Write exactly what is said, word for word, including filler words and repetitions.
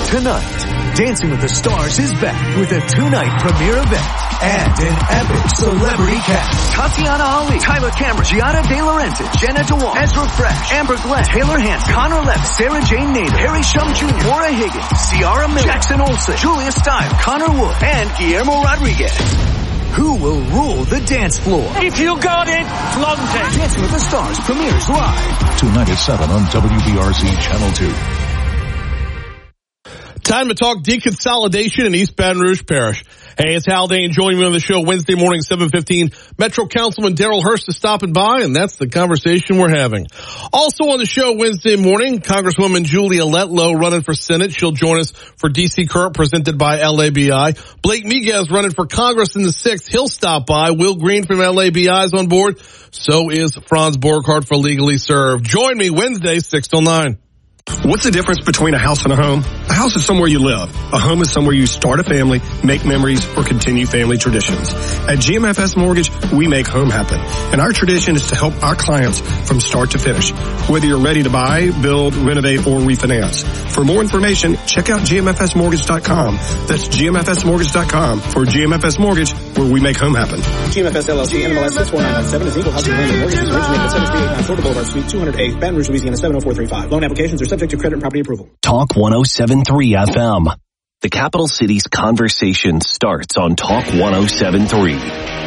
Tonight, Dancing with the Stars is back with a two-night premiere event and an epic celebrity cast. Tatiana Ali, Tyler Cameron, Giada De Laurentiis, Jenna Dewan, Ezra Fresh, Amber Glenn, Taylor Hanson, Connor Levitt, Sarah Jane Nader, Harry Shum Junior, Maura Higgins, Ciara Miller, Jackson Olsen, Julia Stiles, Connor Wood, and Guillermo Rodriguez. Who will rule the dance floor? If you got it, flaunt it. Dancing with the Stars premieres live tonight at seven on W B R Z Channel two. Time to talk deconsolidation in East Baton Rouge Parish. Hey, it's Haldane joining me on the show Wednesday morning, seven fifteen. Metro Councilman Darrell Hurst is stopping by, and that's the conversation we're having. Also on the show Wednesday morning, Congresswoman Julia Letlow running for Senate. She'll join us for D C Current presented by L A B I. Blake Miguez running for Congress in the sixth. He'll stop by. Will Green from L A B I is on board. So is Franz Borghardt for Legally Served. Join me Wednesday, six till nine. What's the difference between a house and a home? A house is somewhere you live. A home is somewhere you start a family, make memories, or continue family traditions. At G M F S Mortgage, we make home happen. And our tradition is to help our clients from start to finish. Whether you're ready to buy, build, renovate, or refinance. For more information, check out G M F S mortgage dot com. That's G M F S mortgage dot com for G M F S Mortgage, where we make home happen. G M F S L L C, N M L S six four nine nine seven is equal housing lender mortgages originated at seven three eight nine Florida Boulevard, Suite two hundred A, Baton Rouge, Louisiana seven oh four three five. Loan applications are subject to credit and property approval. Talk one oh seven point three F M. The capital city's conversation starts on Talk one oh seven point three.